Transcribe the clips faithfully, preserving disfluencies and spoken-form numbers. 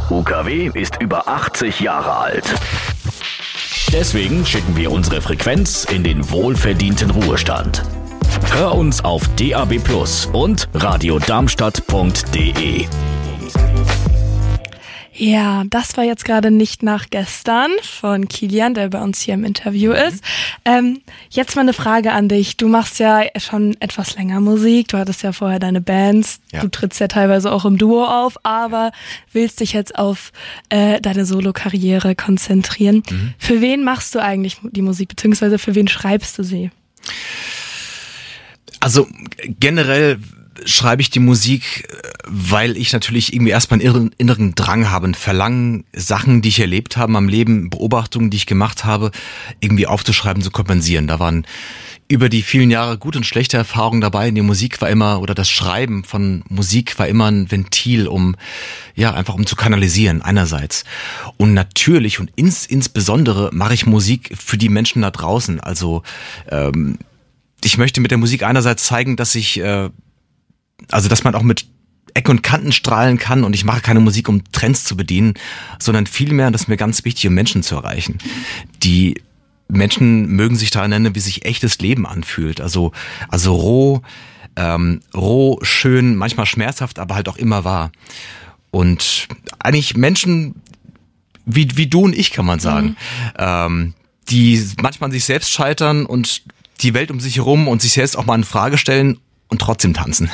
U K W ist über achtzig Jahre alt. Deswegen schicken wir unsere Frequenz in den wohlverdienten Ruhestand. Hör uns auf D A B Plus und radiodarmstadt punkt de. Ja, das war jetzt gerade nicht nach gestern von Kilian, der bei uns hier im Interview ist. Ähm, jetzt mal eine Frage an dich. Du machst ja schon etwas länger Musik. Du hattest ja vorher deine Bands. Ja. Du trittst ja teilweise auch im Duo auf, aber willst dich jetzt auf äh, deine Solo-Karriere konzentrieren. Mhm. Für wen machst du eigentlich die Musik, beziehungsweise für wen schreibst du sie? Also generell schreibe ich die Musik, weil ich natürlich irgendwie erstmal einen inneren Drang habe, ein Verlangen, Sachen, die ich erlebt habe am Leben, Beobachtungen, die ich gemacht habe, irgendwie aufzuschreiben, zu kompensieren. Da waren über die vielen Jahre gute und schlechte Erfahrungen dabei. Die Musik war immer, oder das Schreiben von Musik war immer ein Ventil, um, ja, einfach um zu kanalisieren, einerseits. Und natürlich und ins, insbesondere mache ich Musik für die Menschen da draußen. Also, ähm, ich möchte mit der Musik einerseits zeigen, dass ich, äh, also dass man auch mit Ecken und Kanten strahlen kann, und ich mache keine Musik, um Trends zu bedienen, sondern vielmehr, und das ist mir ganz wichtig, um Menschen zu erreichen. Die Menschen mögen sich daran erinnern, wie sich echtes Leben anfühlt. Also also roh, ähm, roh, schön, manchmal schmerzhaft, aber halt auch immer wahr. Und eigentlich Menschen wie wie du und ich, kann man sagen, mhm. ähm, die manchmal an sich selbst scheitern und die Welt um sich herum und sich selbst auch mal in Frage stellen und trotzdem tanzen.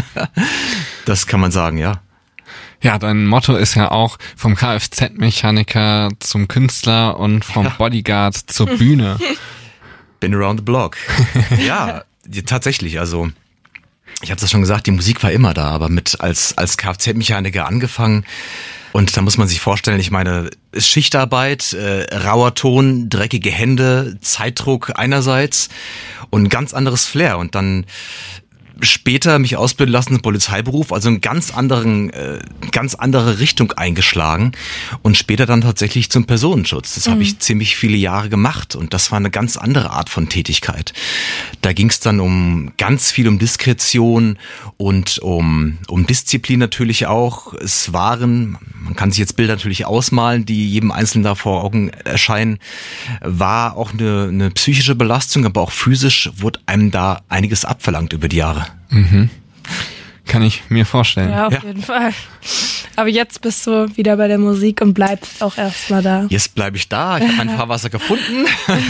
Das kann man sagen, ja. Ja, dein Motto ist ja auch vom Kfz-Mechaniker zum Künstler und vom ja. Bodyguard zur Bühne. Been around the block. Ja, tatsächlich, also ich habe das schon gesagt, die Musik war immer da, aber mit als als Kfz-Mechaniker angefangen. Und da muss man sich vorstellen, ich meine, Schichtarbeit, äh, rauer Ton, dreckige Hände, Zeitdruck einerseits und ein ganz anderes Flair. Und dann später mich ausbilden lassen im Polizeiberuf, also einen ganz anderen, äh, ganz andere Richtung eingeschlagen und später dann tatsächlich zum Personenschutz. Das mhm. habe ich ziemlich viele Jahre gemacht und das war eine ganz andere Art von Tätigkeit. Da ging es dann um ganz viel um Diskretion und um um Disziplin natürlich auch. Es waren, man kann sich jetzt Bilder natürlich ausmalen, die jedem Einzelnen da vor Augen erscheinen, war auch eine, eine psychische Belastung, aber auch physisch wurde einem da einiges abverlangt über die Jahre. Mhm. Kann ich mir vorstellen. Ja, auf ja. jeden Fall. Aber jetzt bist du wieder bei der Musik und bleibst auch erstmal da. Jetzt bleibe ich da. Ich habe mein Fahrwasser gefunden.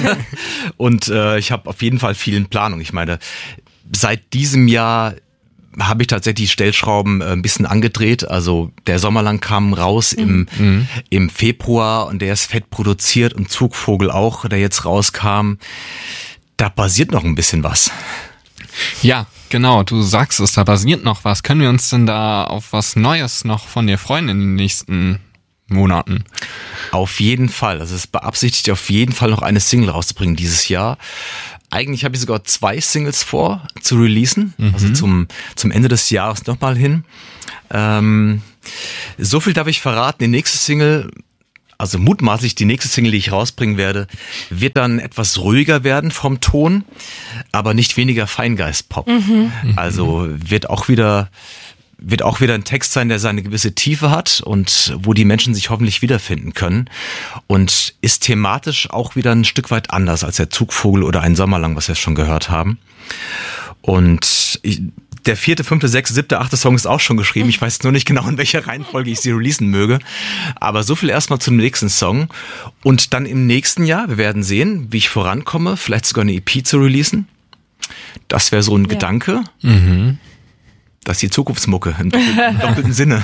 Und äh, ich habe auf jeden Fall viel in Planung. Ich meine, seit diesem Jahr habe ich tatsächlich Stellschrauben äh, ein bisschen angedreht. Also der Sommerlang kam raus im, mhm. im Februar und der ist fett produziert und Zugvogel auch, der jetzt rauskam. Da passiert noch ein bisschen was. Ja, genau, du sagst es, da basiert noch was. Können wir uns denn da auf was Neues noch von dir freuen in den nächsten Monaten? Auf jeden Fall. Also es ist beabsichtigt, auf jeden Fall noch eine Single rauszubringen dieses Jahr. Eigentlich habe ich sogar zwei Singles vor zu releasen, mhm. also zum zum Ende des Jahres nochmal hin. Ähm, so viel darf ich verraten. Die nächste Single, also mutmaßlich die nächste Single, die ich rausbringen werde, wird dann etwas ruhiger werden vom Ton, aber nicht weniger Feingeist-Pop. Mhm. Also wird auch wieder wird auch wieder ein Text sein, der seine gewisse Tiefe hat und wo die Menschen sich hoffentlich wiederfinden können und ist thematisch auch wieder ein Stück weit anders als der Zugvogel oder Ein Sommerlang, was wir schon gehört haben. Und ich, der vierte, fünfte, sechste, siebte, achte Song ist auch schon geschrieben. Ich weiß nur nicht genau, in welcher Reihenfolge ich sie releasen möge. Aber so viel erstmal zum nächsten Song. Und dann im nächsten Jahr, wir werden sehen, wie ich vorankomme, vielleicht sogar eine E P zu releasen. Das wäre so ein ja. Gedanke. Mhm. Das ist die Zukunftsmucke im doppelten, im doppelten Sinne.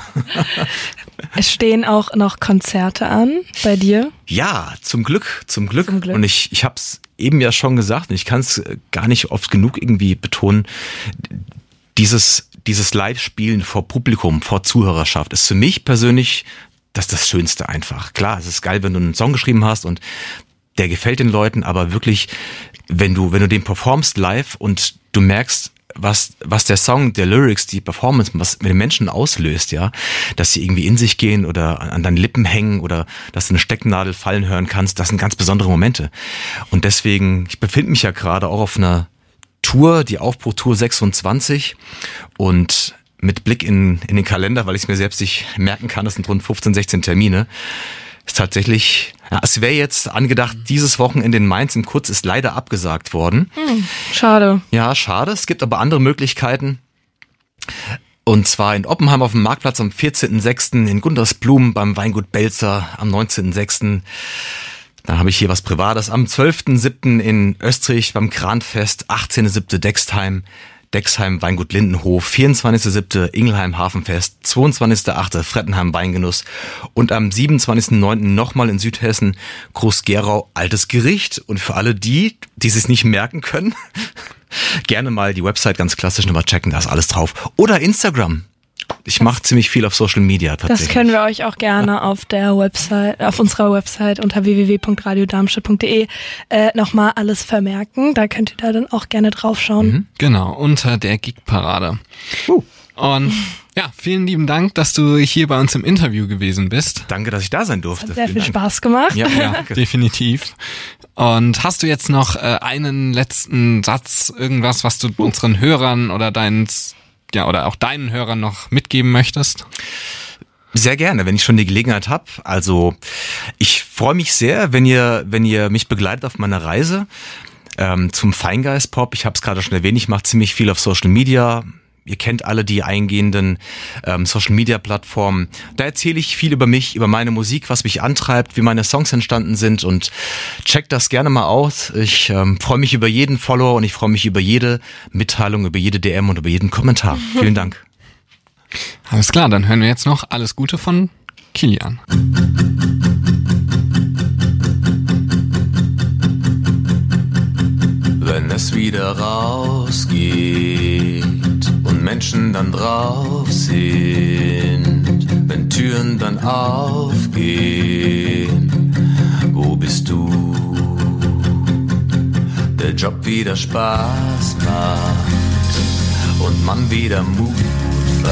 Es stehen auch noch Konzerte an bei dir? Ja, zum Glück, zum Glück. Zum Glück. Und ich, ich habe es eben ja schon gesagt und ich kann es gar nicht oft genug irgendwie betonen. Dieses, dieses Live-Spielen vor Publikum, vor Zuhörerschaft ist für mich persönlich das, das Schönste einfach. Klar, es ist geil, wenn du einen Song geschrieben hast und der gefällt den Leuten, aber wirklich, wenn du, wenn du den performst live und du merkst, was, was der Song, der Lyrics, die Performance, was mit den Menschen auslöst, ja, dass sie irgendwie in sich gehen oder an deinen Lippen hängen oder dass du eine Stecknadel fallen hören kannst, das sind ganz besondere Momente. Und deswegen, ich befinde mich ja gerade auch auf einer Tour, die Aufbruchtour sechsundzwanzig und mit Blick in, in den Kalender, weil ich es mir selbst nicht merken kann, das sind rund fünfzehn, sechzehn Termine. Ist tatsächlich, ja, es wäre jetzt angedacht, dieses Wochenende in Mainz im Kurz ist leider abgesagt worden. Hm, schade. Ja, schade. Es gibt aber andere Möglichkeiten. Und zwar in Oppenheim auf dem Marktplatz am vierzehnten sechsten in Gundersblum beim Weingut Belzer am neunzehnten sechsten Dann habe ich hier was Privates. Am zwölften siebten in Österreich beim Kranfest, achtzehnten siebten Dextheim, Dexheim Weingut Lindenhof, vierundzwanzigsten siebten Ingelheim Hafenfest, zweiundzwanzigsten achten Frettenheim Weingenuss und am siebenundzwanzigsten neunten nochmal in Südhessen Groß-Gerau Altes Gericht. Und für alle die, die es nicht merken können, gerne mal die Website ganz klassisch nochmal checken, da ist alles drauf. Oder Instagram. Ich mache ziemlich viel auf Social Media tatsächlich. Das können wir euch auch gerne auf der Website, auf unserer Website unter w w w punkt radio darmstadt punkt d e äh, nochmal alles vermerken. Da könnt ihr da dann auch gerne draufschauen. Mhm. Genau, unter der Gigparade. Uh. Und ja, vielen lieben Dank, dass du hier bei uns im Interview gewesen bist. Danke, dass ich da sein durfte. Hat sehr Vielen viel Dank. Spaß gemacht. Ja, ja, definitiv. Und hast du jetzt noch äh, einen letzten Satz, irgendwas, was du unseren Hörern oder deinen ja, oder auch deinen Hörern noch mitgeben möchtest? Sehr gerne, wenn ich schon die Gelegenheit habe. Also ich freue mich sehr, wenn ihr, wenn ihr mich begleitet auf meiner Reise ähm, zum Feingeist-Pop. Ich habe es gerade schon erwähnt, ich mache ziemlich viel auf Social Media. Ihr kennt alle die eingehenden ähm, Social-Media-Plattformen. Da erzähle ich viel über mich, über meine Musik, was mich antreibt, wie meine Songs entstanden sind und checkt das gerne mal aus. Ich ähm, freue mich über jeden Follower und ich freue mich über jede Mitteilung, über jede D M und über jeden Kommentar. Vielen Dank. Alles klar, dann hören wir jetzt noch Alles Gute von Kilian. Wenn es wieder rausgeht und Menschen dann drauf sind, wenn Türen dann aufgehen, wo bist du? Der Job wieder Spaß macht und man wieder Mut